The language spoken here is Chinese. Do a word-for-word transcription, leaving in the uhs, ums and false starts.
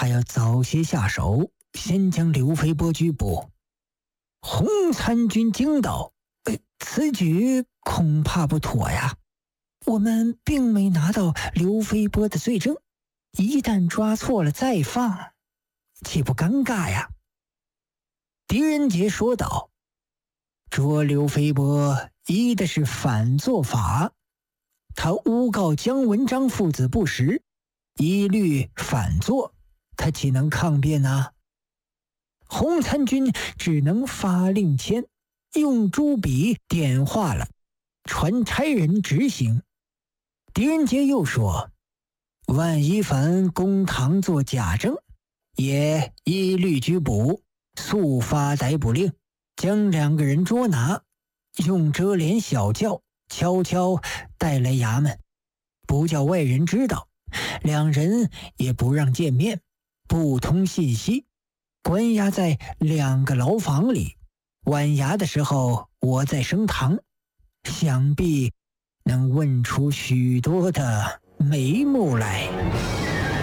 还要早些下手，先将刘飞波拘捕。洪参军惊道：“呃，此举恐怕不妥呀！我们并没拿到刘飞波的罪证，一旦抓错了再放，岂不尴尬呀？”狄仁杰说道：“捉刘飞波依的是反作法，他诬告姜文章父子不实，一律反作，他岂能抗辩呢？”洪参军只能发令签，用朱笔点化了，传差人执行。狄仁杰又说：“万一凡公堂作假证，也一律拘捕，速发逮捕令，将两个人捉拿，用遮帘小轿悄悄带来衙门，不叫外人知道，两人也不让见面，不通信息，关押在两个牢房里。晚衙的时候，我再升堂，想必能问出许多的眉目来。”